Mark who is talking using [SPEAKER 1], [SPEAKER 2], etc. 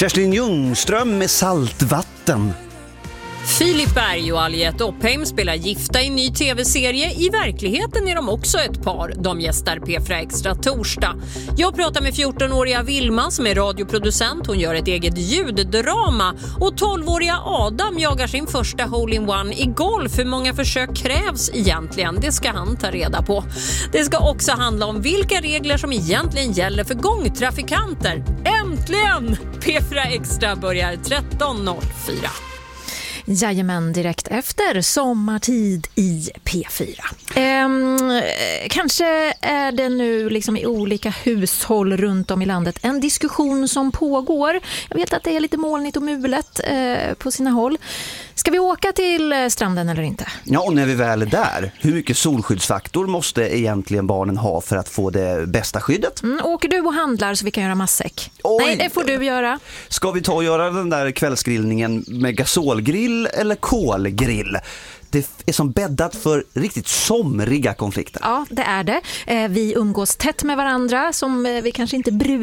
[SPEAKER 1] Kerstin Ljungström med Saltvatten.
[SPEAKER 2] Filip Berg och Aliette Oppheim spelar gifta i en ny tv-serie. I verkligheten är de också ett par. De gästar P4 Extra torsdag. Jag pratar med 14-åriga Vilma som är radioproducent. Hon gör ett eget ljuddrama. Och 12-åriga Adam jagar sin första hole-in-one i golf. Hur många försök krävs egentligen? Det ska han ta reda på. Det ska också handla om vilka regler som egentligen gäller för gångtrafikanter. Äntligen! P4 Extra börjar 13.04.
[SPEAKER 3] Jajamän, direkt efter sommartid i P4. Kanske är det nu liksom i olika hushåll runt om i landet en diskussion som pågår. Jag vet att det är lite molnigt och mulet på sina håll. Ska vi åka till stranden eller inte?
[SPEAKER 1] Ja, och när vi väl är där, hur mycket solskyddsfaktor måste egentligen barnen ha för att få det bästa skyddet?
[SPEAKER 3] Åker du och handlar så vi kan göra matsäck?
[SPEAKER 1] Oj.
[SPEAKER 3] Nej, det får du göra.
[SPEAKER 1] Ska vi ta och göra den där kvällsgrillningen med gasolgrill eller kolgrill? Det är som bäddat för riktigt somriga konflikter.
[SPEAKER 3] Ja, det är det. Vi umgås tätt med varandra som vi kanske inte brukar